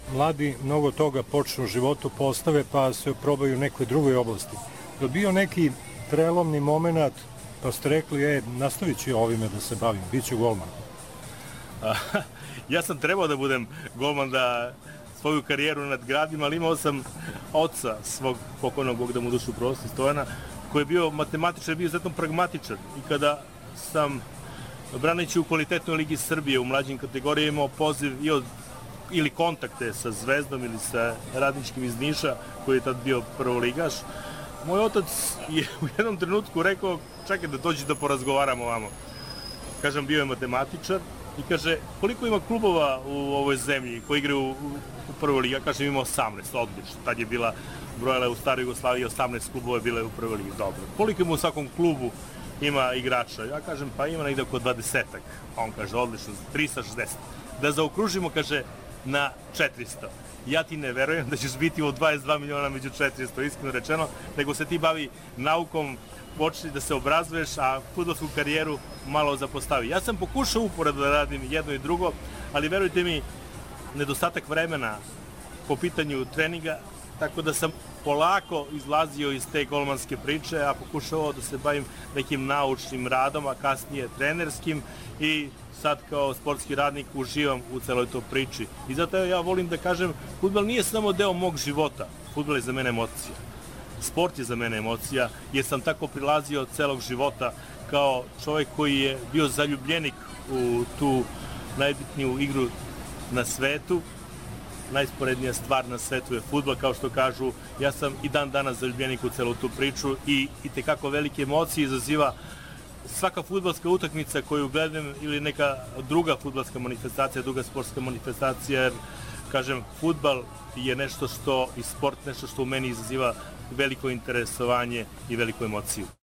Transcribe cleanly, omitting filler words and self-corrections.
mladi mnogo toga počnu u životu postave pa se probaju u nekoj drugoj oblasti. Je bio neki prelomni moment pa ste rekli, nastavit ću ovime da se bavim, bit ću golman? Ja sam trebao da budem golman, da svoju karijeru nadgradim, ali imao sam oca svog pokojnog, Bog da mu dušu prosti, Stojana, koji je bio matematičar, bio izuzetno pragmatičar. I kada sam, braneći u kvalitetnoj ligi Srbije u mlađim kategorijama, imao poziv ili kontakte sa Zvezdom ili sa Radničkim iz Niša, koji je tad bio prvoligaš, moj otac je u jednom trenutku rekao, čekaj da dođi da porazgovaramo ovamo. Kažem, bio je matematičar i kaže, koliko ima klubova u ovoj zemlji koji igraju u prvoj ligi? Ja kažem, ima 18, odlično. Tad je bila brojala u staroj Jugoslaviji 18 klubova bile u prvoj ligi, dobro. Koliko ima u svakom klubu ima igrača? Ja kažem, pa ima negdje oko 20-ak. On kaže, odlično, 360. Da zaokružimo, kaže, na 400. Ja ti ne verujem da ćeš biti od 22 miliona među 400, iskreno rečeno, nego se ti bavi naukom, početi da se obrazuješ, a fudbalsku karijeru malo zapostavi. Ja sam pokušao uporedo da radim jedno i drugo, ali verujte mi, nedostatak vremena po pitanju treninga, tako da sam polako izlazio iz te golmanske priče, a pokušao da se bavim nekim naučnim radom, a kasnije trenerskim i sad kao sportski radnik uživam u celoj toj priči. I zato ja volim da kažem, fudbal nije samo deo mog života, fudbal je za mene emocija. Sport je za mene emocija, jer sam tako prilazio celog života kao čovjek koji je bio zaljubljenik u tu najbitniju igru na svetu. Najsporednija stvar na svetu je fudbal, kao što kažu. Ja sam i dan danas zaljubljenik u celu tu priču i itekako velike emocije izaziva svaka fudbalska utakmica koju gledam ili neka druga fudbalska manifestacija, druga sportska manifestacija, jer, kažem, fudbal je nešto što, i sport nešto što u meni izaziva veliko interesovanje i veliku emociju.